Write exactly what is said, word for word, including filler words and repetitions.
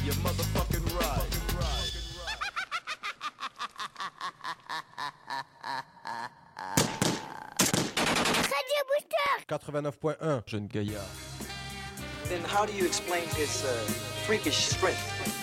You're motherfucking right. Radio Booster quatre-vingt-neuf point un, jeune gaillard. Then how do you explain his uh, freakish strength?